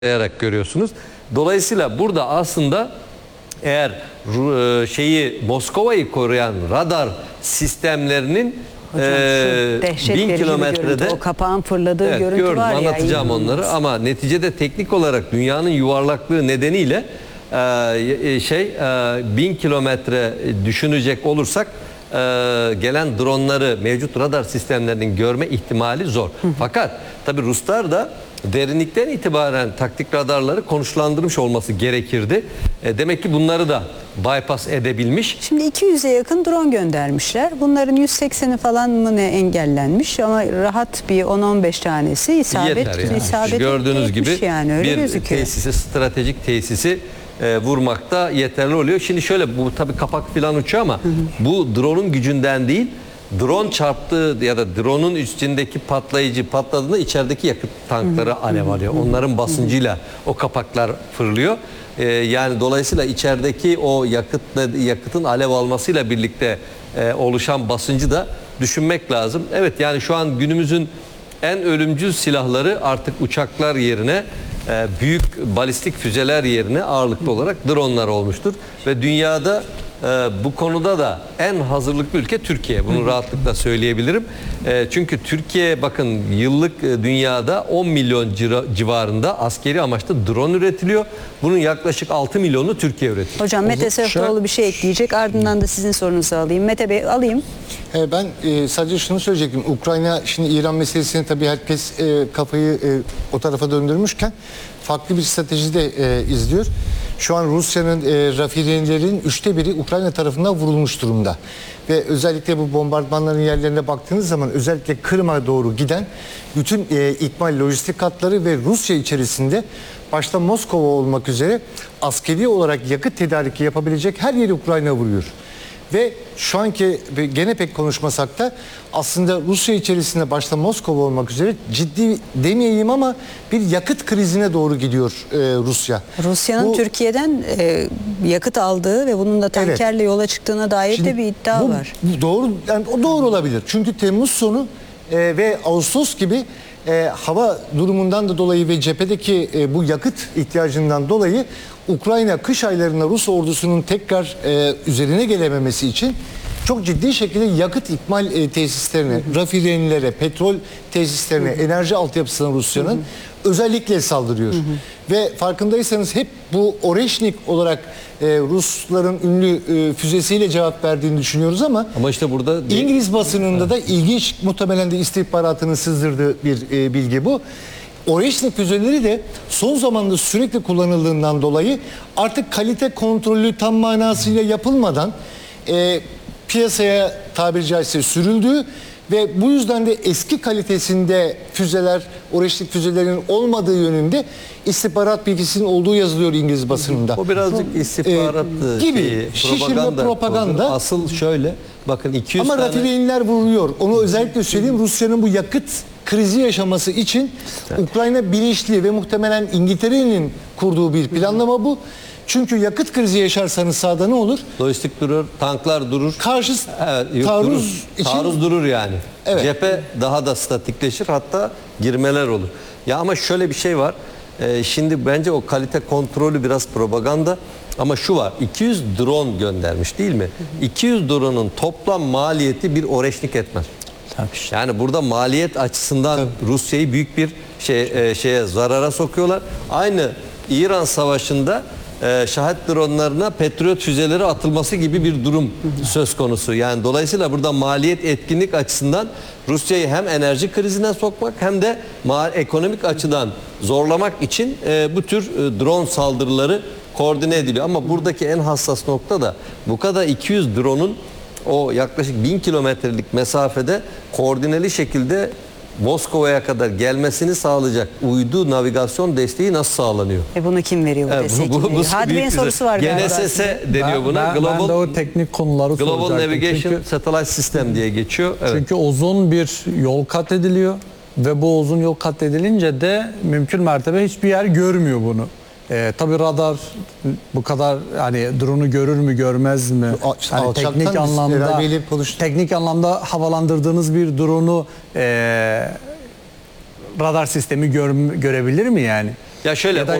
görüyorsunuz. Dolayısıyla burada aslında eğer Moskova'yı koruyan radar sistemlerinin Hocam, 1000 kilometrede o kapağın fırladığı görüntü gördüm, var ya. anlatacağım onları ama neticede teknik olarak dünyanın yuvarlaklığı nedeniyle 1000 kilometre düşünecek olursak gelen dronları, mevcut radar sistemlerinin görme ihtimali zor. Fakat tabi Ruslar da derinlikten itibaren taktik radarları konuşlandırmış olması gerekirdi. Demek ki bunları da bypass edebilmiş. Şimdi 200'e yakın drone göndermişler. Bunların 180'i falan mı ne engellenmiş ama rahat bir 10-15 tanesi isabet gördüğünüz gibi yani, öyle bir gözüküyor. stratejik tesisi vurmakta yeterli oluyor. Şimdi şöyle, bu tabii kapak falan uçuyor ama bu drone'un gücünden değil, drone çarptığı ya da drone'un üstündeki patlayıcı patladığında içerideki yakıt tankları alev alıyor. Onların basıncıyla o kapaklar fırlıyor. Yani dolayısıyla içerideki o yakıtın alev almasıyla birlikte oluşan basıncı da düşünmek lazım. Evet, yani şu an günümüzün en ölümcül silahları artık uçaklar yerine büyük balistik füzeler yerine ağırlıklı olarak dronlar olmuştur. Ve dünyada bu konuda da en hazırlıklı ülke Türkiye. Bunu rahatlıkla söyleyebilirim. Çünkü Türkiye, bakın, yıllık dünyada 10 milyon civarında askeri amaçlı drone üretiliyor. Bunun yaklaşık 6 milyonu Türkiye üretiyor. Hocam Mete Seftoğlu bir şey ekleyecek. Ardından da sizin sorunuzu alayım. Mete Bey, alayım. Ben sadece şunu söyleyecektim. Ukrayna, şimdi İran meselesini tabii herkes kafayı o tarafa döndürmüşken farklı bir strateji de izliyor. Şu an Rusya'nın rafinerilerin 1/3 Ukrayna tarafından vurulmuş durumda. Ve özellikle bu bombardımanların yerlerine baktığınız zaman özellikle Kırım'a doğru giden bütün ikmal lojistik hatları ve Rusya içerisinde başta Moskova olmak üzere askeri olarak yakıt tedariki yapabilecek her yeri Ukrayna vuruyor. Ve şu anki, gene pek konuşmasak da, aslında Rusya içerisinde başta Moskova olmak üzere ciddi demeyeyim ama bir yakıt krizine doğru gidiyor Rusya. Rusya'nın Türkiye'den yakıt aldığı ve bunun da tankerle yola çıktığına dair de bir iddia var. Doğru, yani o doğru olabilir. Çünkü Temmuz sonu ve Ağustos gibi hava durumundan da dolayı ve cephedeki bu yakıt ihtiyacından dolayı Ukrayna kış aylarında Rus ordusunun tekrar üzerine gelememesi için çok ciddi şekilde yakıt ikmal tesislerine, rafinerilere, petrol tesislerine, enerji altyapısına Rusya'nın özellikle saldırıyor. Ve farkındaysanız hep bu Oreşnik olarak Rusların ünlü füzesiyle cevap verdiğini düşünüyoruz ama işte burada İngiliz basınında da ilginç, muhtemelen de istihbaratının sızdırdığı bir bilgi bu. Oreşnik füzeleri de son zamanda sürekli kullanıldığından dolayı artık kalite kontrolü tam manasıyla yapılmadan piyasaya tabiri caizse sürüldüğü ve bu yüzden de eski kalitesinde füzeler, Oreşnik füzelerinin olmadığı yönünde istihbarat bilgisinin olduğu yazılıyor İngiliz basınında. O birazcık istihbarat gibi şişirme, propaganda. Asıl şöyle, bakın 200 ama rafineriler vuruluyor. Onu özellikle söyleyeyim, Rusya'nın bu yakıt krizi yaşaması için Ukrayna bilinçli ve muhtemelen İngiltere'nin kurduğu bir planlama bu. Çünkü yakıt krizi yaşarsanız sahada ne olur? Lojistik durur, tanklar durur. Taarruz durur yani. Evet. Cephe daha da statikleşir, hatta girmeler olur. Ya ama şöyle bir şey var. Şimdi bence o kalite kontrolü biraz propaganda. Ama şu var, 200 drone göndermiş değil mi? 200 drone'un toplam maliyeti bir Oreşnik etmez. Yani burada maliyet açısından Rusya'yı büyük bir zarara sokuyorlar. Aynı İran Savaşı'nda şahit dronlarına Patriot füzeleri atılması gibi bir durum söz konusu. Yani dolayısıyla burada maliyet etkinlik açısından Rusya'yı hem enerji krizine sokmak hem de ekonomik açıdan zorlamak için bu tür drone saldırıları koordine ediliyor. Ama buradaki en hassas nokta da bu kadar 200 drone'un o yaklaşık 1000 kilometrelik mesafede koordineli şekilde Moskova'ya kadar gelmesini sağlayacak uydu navigasyon desteği nasıl sağlanıyor? Bunu kim veriyor bu desteği? Hadi Bey'in sorusu var galiba. GNSS deniyor buna. Ben de o teknik konuları Global soracaktım. Navigation Satellite System diye geçiyor. Evet. Çünkü uzun bir yol kat ediliyor ve bu uzun yol kat edilince de mümkün mertebe hiçbir yer görmüyor bunu. Tabii radar bu kadar, hani drone'u görür mü görmez mi? Yani teknik anlamda havalandırdığınız bir drone'u radar sistemi görebilir mi yani? Ya şöyle Ya da